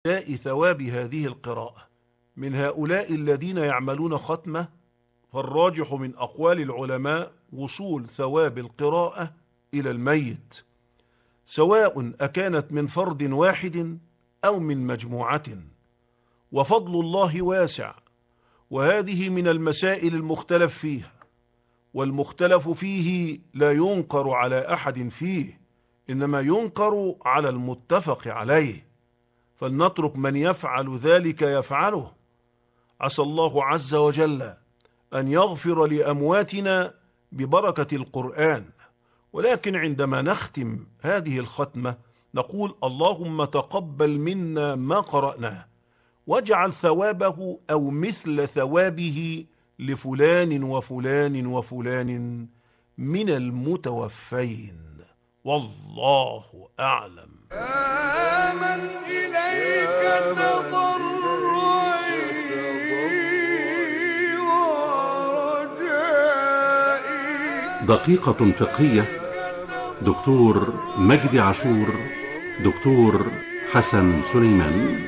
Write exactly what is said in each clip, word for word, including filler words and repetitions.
ثواب هذه القراءة من هؤلاء الذين يعملون ختمة، فالراجح من أقوال العلماء وصول ثواب القراءة إلى الميت، سواء أكانت من فرد واحد أو من مجموعة. وفضل الله واسع، وهذه من المسائل المختلف فيها، والمختلف فيه لا ينكر على أحد فيه، إنما ينكر على المتفق عليه، فلنترك من يفعل ذلك يفعله. عسى الله عز وجل أن يغفر لأمواتنا ببركة القرآن. ولكن عندما نختم هذه الختمة نقول: اللهم تقبل منا ما قرأناه، واجعل ثوابه أو مثل ثوابه لفلان وفلان وفلان من المتوفين، والله أعلم. آمن إليك تضرعي ورجائي. دقيقة فقهية، دكتور مجدي عاشور، دكتور حسن سليمان.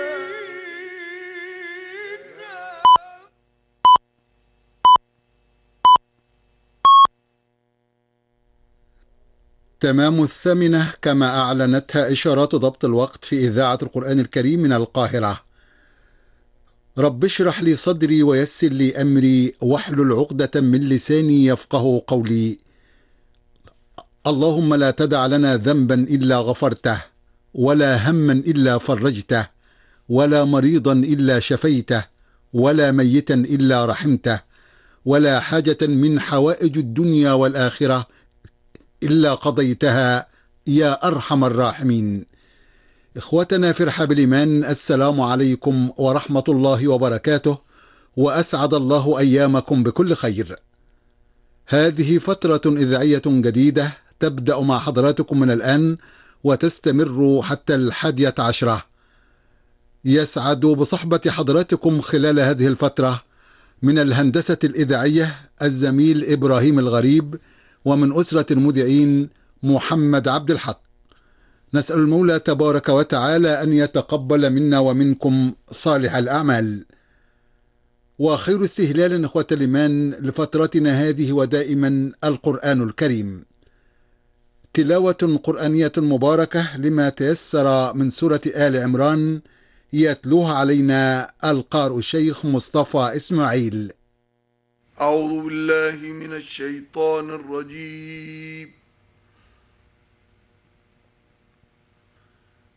تمام الثامنة كما أعلنتها إشارات ضبط الوقت في إذاعة القرآن الكريم من القاهرة. رب اشرح لي صدري ويسر لي أمري واحلل عقدة من لساني يفقه قولي. اللهم لا تدع لنا ذنبا إلا غفرته، ولا هما إلا فرجته، ولا مريضا إلا شفيته، ولا ميتا إلا رحمته، ولا حاجة من حوائج الدنيا والآخرة إلا قضيتها يا أرحم الراحمين. إخوتنا في رحاب الإيمان، السلام عليكم ورحمة الله وبركاته، وأسعد الله أيامكم بكل خير. هذه فترة إذاعية جديدة تبدأ مع حضراتكم من الآن وتستمر حتى الحادية عشرة. يسعد بصحبة حضراتكم خلال هذه الفترة من الهندسة الإذاعية الزميل إبراهيم الغريب، ومن أسرة المذيعين محمد عبد الحق. نسأل المولى تبارك وتعالى أن يتقبل منا ومنكم صالح الأعمال. وخير استهلال إخوة الإيمان لفترتنا هذه ودائما القرآن الكريم، تلاوة قرآنية مباركة لما تيسر من سورة آل عمران، يتلوها علينا القارئ الشيخ مصطفى إسماعيل. أعوذ بالله من الشيطان الرجيم.